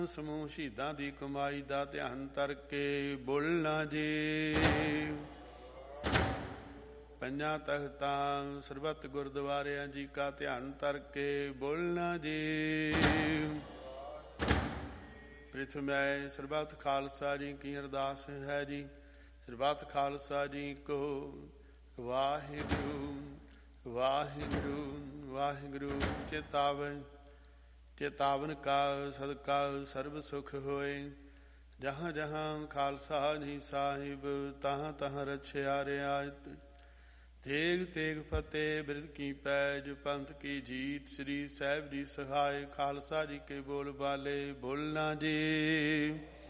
ਸਮੂਹ ਸ਼ਹੀਦਾਂ ਦੀ ਕਮਾਈ ਦਾ ਧਿਆਨ ਧਰ ਕੇ ਬੋਲਣਾ ਜੀ। ਪੰਜਾਂ ਤਖਤਾਂ ਸਰਬੱਤ ਗੁਰਦੁਆਰਿਆਂ ਜੀ ਕਾ ਧਿਆਨ ਧਰ ਕੇ ਬੋਲਣਾ ਜੀ। ਪ੍ਰਿਥਮੈ ਸਰਬੱਤ ਖਾਲਸਾ ਜੀ ਕੀ ਅਰਦਾਸ ਹੈ ਜੀ। ਸਰਬੱਤ ਖਾਲਸਾ ਜੀ ਕੋ ਵਾਹਿਗੁਰੂ ਵਾਹਿਗੁਰੂ ਵਾਹਿਗੁਰੂ। ਚੇਤਾਵਨ ਕਾ ਸਦਕਾ ਸਰਬ ਸੁਖ ਹੋਏ। ਜਹਾਂ ਜਹਾਂ ਖਾਲਸਾ ਜੀ ਸਾਹਿਬ ਤਹਾਂ ਤਹਾਂ ਰਛਿਆ ਰਿਆਇਤ। ਤੇਗ ਤੇਗ ਫਤਿਹ ਬਿਰਧ ਕੀ ਪੈਜ ਪੰਥ ਕੀ ਜੀਤ। ਸ੍ਰੀ ਸਾਹਿਬ ਜੀ ਸਹਾਇ ਖਾਲਸਾ ਜੀ ਕੇ ਬੋਲ ਬਾਲੇ ਬੋਲਣਾ ਜੀ।